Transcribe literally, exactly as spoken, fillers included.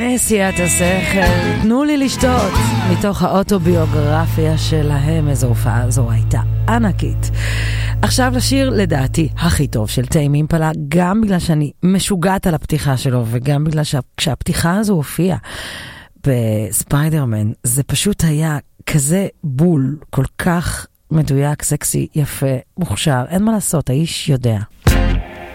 נסיעת השכל, תנו לי לשתות, מתוך האוטוביוגרפיה שלהם. איזו הופעה זו הייתה ענקית. עכשיו לשיר לדעתי הכי טוב של טיים אימפלה, גם בגלל שאני משוגעת על הפתיחה שלו, וגם בגלל שכשהפתיחה הזו הופיעה בספיידרמן, זה פשוט היה כזה בול, כל כך מדויק, סקסי, יפה, מוכשר, אין מה לעשות, האיש יודע.